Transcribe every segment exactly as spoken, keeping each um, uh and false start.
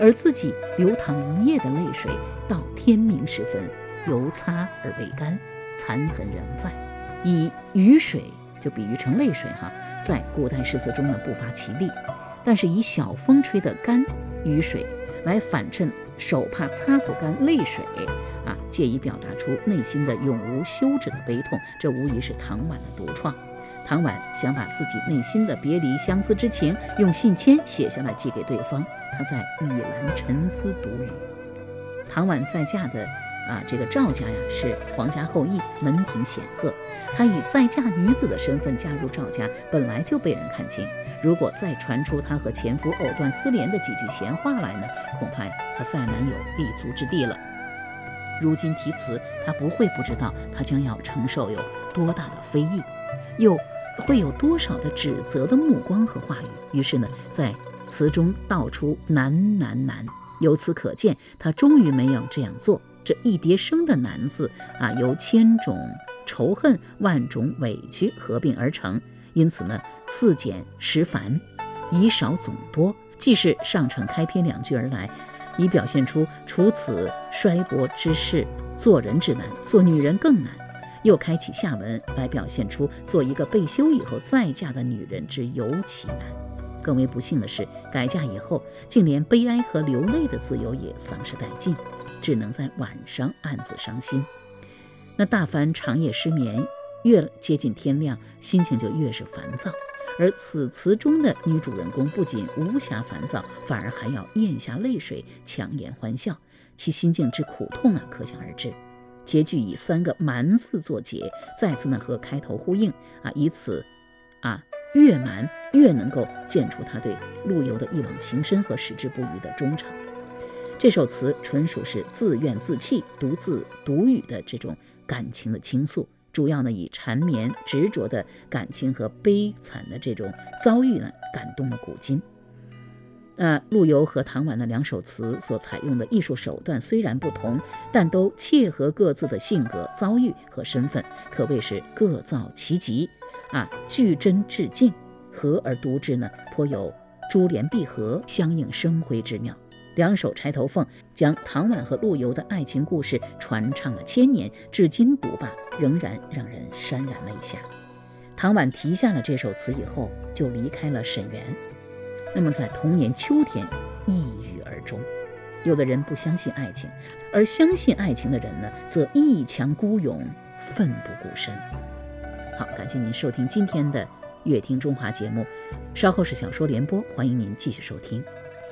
而自己流淌一夜的泪水，到天明时分犹擦而未干，残痕仍在。以雨水就比喻成泪水哈，在古代诗词中呢不乏其例，但是以小风吹的干雨水来反衬手帕擦不干泪水啊，借以表达出内心的永无休止的悲痛，这无疑是唐婉的独创。唐婉想把自己内心的别离相思之情用信笺写下来寄给对方，他在倚栏沉思独语。唐婉在嫁的啊，这个赵家呀是皇家后裔，门庭显赫。她以在嫁女子的身份加入赵家，本来就被人看轻。如果再传出她和前夫藕断丝连的几句闲话来呢，恐怕她再难有立足之地了。如今题词，她不会不知道她将要承受有多大的非议，又会有多少的指责的目光和话语。于是呢，在词中道出难难难。由此可见，她终于没有这样做。这一叠声的难字啊，由千种仇恨、万种委屈合并而成，因此呢，四简十繁，以少总多，既是上承开篇两句而来，以表现出除此衰薄之事，做人之难，做女人更难，又开启下文来表现出做一个被休以后再嫁的女人之尤其难。更为不幸的是，改嫁以后，竟连悲哀和流泪的自由也丧失殆尽，只能在晚上暗自伤心。那大凡长夜失眠，越接近天亮，心情就越是烦躁。而此词中的女主人公不仅无暇烦躁，反而还要咽下泪水，强颜欢笑，其心境之苦痛啊，可想而知。结句以三个蛮字作结，再次呢和开头呼应啊，以此啊越蛮越能够见出他对陆游的一往情深和矢志不渝的忠诚。这首词纯属是自怨自弃、独自独语的这种感情的倾诉，主要呢以缠绵执着的感情和悲惨的这种遭遇呢感动了古今。呃，陆游和唐婉的两首词所采用的艺术手段虽然不同，但都切合各自的性格、遭遇和身份，可谓是各造其极啊，具真致敬，合而读之呢，颇有珠联璧合、相映生辉之妙。两首钗头凤将唐婉和陆游的爱情故事传唱了千年，至今读罢仍然让人潸然泪下。唐婉题下了这首词以后，就离开了沈园，那么在同年秋天抑郁而终。有的人不相信爱情，而相信爱情的人呢，则一腔孤勇，奋不顾身。好，感谢您收听今天的乐听中华节目，稍后是小说联播，欢迎您继续收听。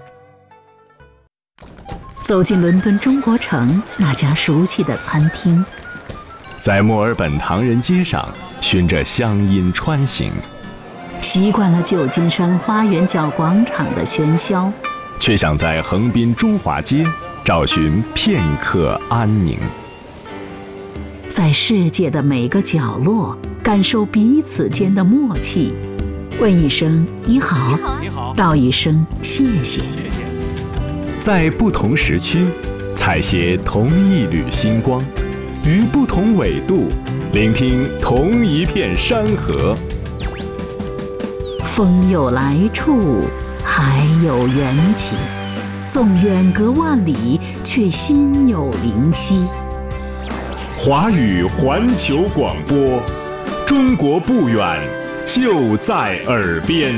走进伦敦中国城那家熟悉的餐厅， 在墨尔本唐人街上循着乡音穿行， 习惯了旧金山花园角广场的喧嚣， 却想在横滨中华街找寻片刻安宁。 在世界的每个角落感受彼此间的默契，问一声你好，你好，道一声谢谢。 在不同时区采撷同一缕星光，于不同纬度聆听同一片山河。 风有来处，海有缘起，纵远隔万里，却心有灵犀。 华语环球广播，中国不远，就在耳边。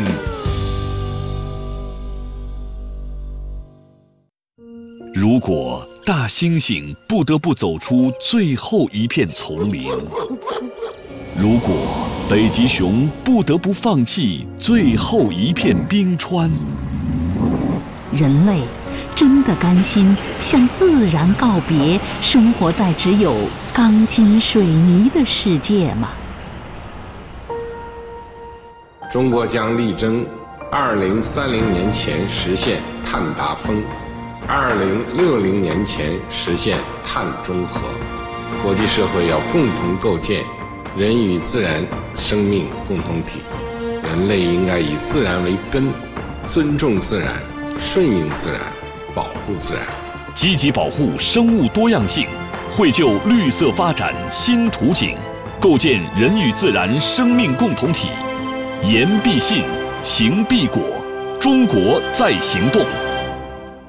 如果大猩猩不得不走出最后一片丛林，如果北极熊不得不放弃最后一片冰川， 人类真的甘心向自然告别，生活在只有钢筋水泥的世界吗？ 中国将力争二零三零年前实现碳达峰，二零六零年前实现碳中和。国际社会要共同构建人与自然生命共同体，人类应该以自然为根，尊重自然，顺应自然，保护自然， 积极保护生物多样性，绘就绿色发展新图景，构建人与自然生命共同体。言必信，行必果，中国在行动。